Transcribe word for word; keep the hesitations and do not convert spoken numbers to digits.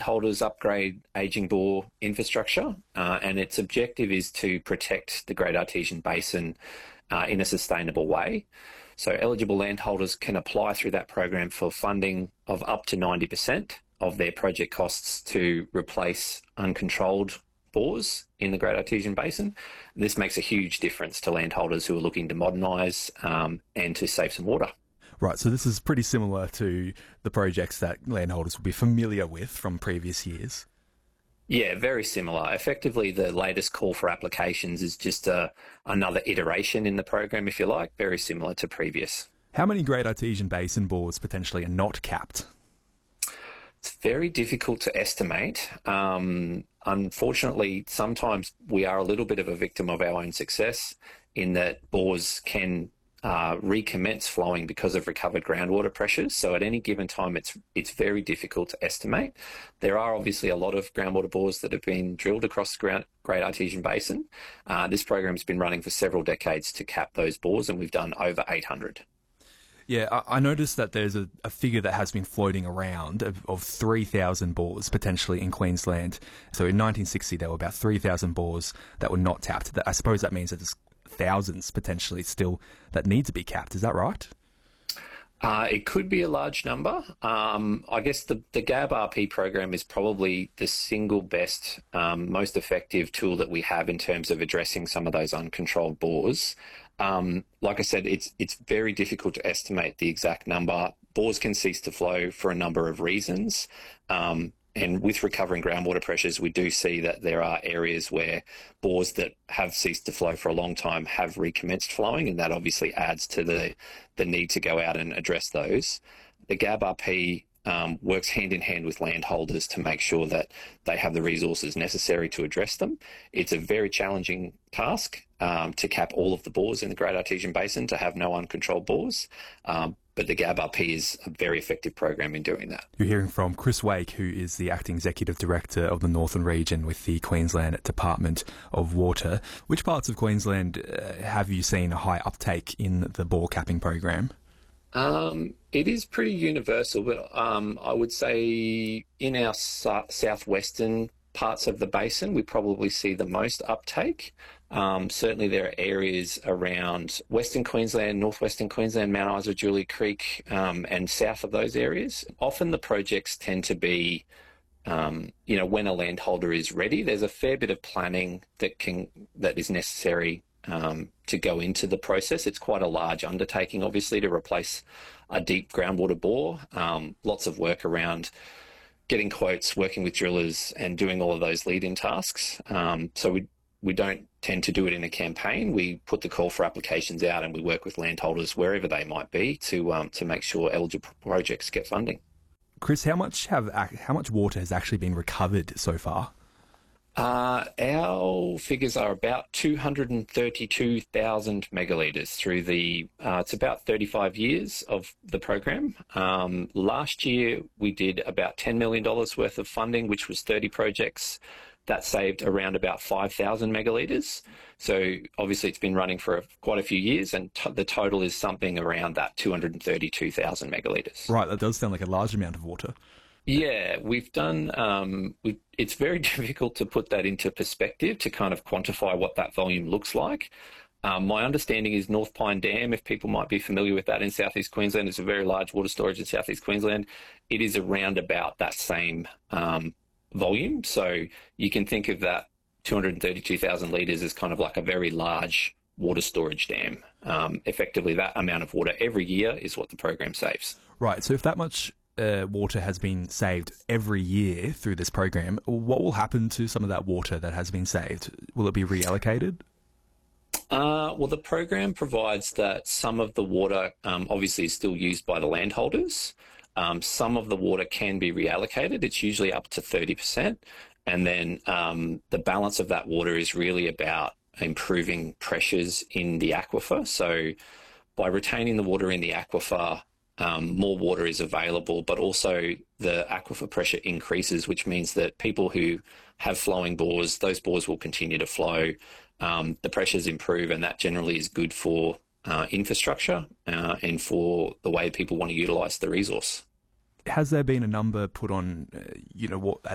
Landholders upgrade ageing bore infrastructure, uh, and its objective is to protect the Great Artesian Basin uh, in a sustainable way. So eligible landholders can apply through that program for funding of up to ninety percent of their project costs to replace uncontrolled bores in the Great Artesian Basin. This makes a huge difference to landholders who are looking to modernise um, and to save some water. Right, so this is pretty similar to the projects that landholders will be familiar with from previous years. Yeah, very similar. Effectively, the latest call for applications is just a, another iteration in the program, if you like, very similar to previous. How many Great Artesian Basin bores potentially are not capped? It's very difficult to estimate. Um, unfortunately, sometimes we are a little bit of a victim of our own success in that bores can uh, recommence flowing because of recovered groundwater pressures. So at any given time, it's it's very difficult to estimate. There are obviously a lot of groundwater bores that have been drilled across the ground, Great Artesian Basin. Uh, this program's been running for several decades to cap those bores, and we've done over eight hundred. Yeah, I, I noticed that there's a, a figure that has been floating around of, of three thousand bores potentially in Queensland. So in nineteen sixty, there were about three thousand bores that were not tapped. I suppose that means that there's thousands potentially still that need to be capped. Is that right? Uh, it could be a large number. Um, I guess the, the G A B R P program is probably the single best, um, most effective tool that we have in terms of addressing some of those uncontrolled bores. Um, like I said, it's it's very difficult to estimate the exact number. Bores can cease to flow for a number of reasons. Um, and with recovering groundwater pressures, we do see that there are areas where bores that have ceased to flow for a long time have recommenced flowing, and that obviously adds to the, the need to go out and address those. The G A B R P um, works hand in hand with landholders to make sure that they have the resources necessary to address them. It's a very challenging task um, to cap all of the bores in the Great Artesian Basin, to have no uncontrolled bores. Um, But the G A B R P is a very effective program in doing that. You're hearing from Chris Wake, who is the Acting Executive Director of the Northern Region with the Queensland Department of Water. Which parts of Queensland uh, have you seen a high uptake in the bore capping program? Um, it is pretty universal, but um, I would say in our su- southwestern parts of the basin, we probably see the most uptake. Um, certainly there are areas around Western Queensland, Northwestern Queensland, Mount Isa, Julia Creek, um, and south of those areas. Often the projects tend to be, um, you know, when a landholder is ready, there's a fair bit of planning that can that is necessary um, to go into the process. It's quite a large undertaking, obviously, to replace a deep groundwater bore. Um, lots of work around getting quotes, working with drillers, and doing all of those lead-in tasks. Um, so we we don't tend to do it in a campaign. We put the call for applications out, and we work with landholders wherever they might be to um, to make sure eligible projects get funding. Chris, how much have how much water has actually been recovered so far? Uh, our figures are about two hundred thirty-two thousand megalitres through the, uh, it's about thirty-five years of the program. Um, last year we did about ten million dollars worth of funding, which was thirty projects. That saved around about five thousand megalitres. So obviously it's been running for a, quite a few years, and t- the total is something around that two hundred thirty-two thousand megalitres. Right, that does sound like a large amount of water. Yeah, we've done, um, we, it's very difficult to put that into perspective, to kind of quantify what that volume looks like. Um, my understanding is North Pine Dam, if people might be familiar with that in southeast Queensland, it's a very large water storage in southeast Queensland. It is around about that same um, volume. So you can think of that two hundred thirty-two thousand litres as kind of like a very large water storage dam. Um, effectively, that amount of water every year is what the program saves. Right, so if that much Uh, water has been saved every year through this program, what will happen to some of that water that has been saved? Will it be reallocated? Uh, well, the program provides that some of the water um, obviously is still used by the landholders. Um, some of the water can be reallocated. It's usually up to thirty percent. And then um, the balance of that water is really about improving pressures in the aquifer. So by retaining the water in the aquifer, Um, more water is available, but also the aquifer pressure increases, which means that people who have flowing bores, those bores will continue to flow. Um, the pressures improve, and that generally is good for uh, infrastructure uh, and for the way people want to utilise the resource. Has there been a number put on, uh, you know, what